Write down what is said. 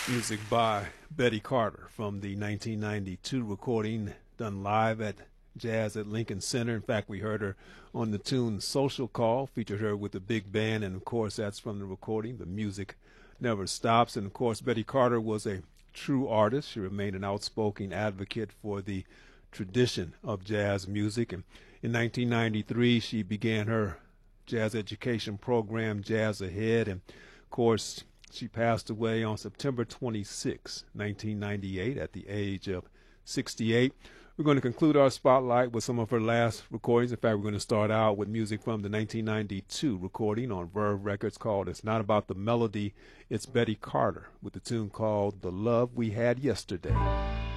Music by Betty Carter from the 1992 recording done live at Jazz at Lincoln Center. In fact, we heard her on the tune Social Call, featured her with the big band, and of course that's from the recording, The Music Never Stops. And of course, Betty Carter was a true artist. She remained an outspoken advocate for the tradition of jazz music. And in 1993, she began her jazz education program, Jazz Ahead, and of course, she passed away on September 26, 1998, at the age of 68. We're going to conclude our spotlight with some of her last recordings. In fact, we're going to start out with music from the 1992 recording on Verve Records called It's Not About the Melody, It's Betty Carter with the tune called The Love We Had Yesterday.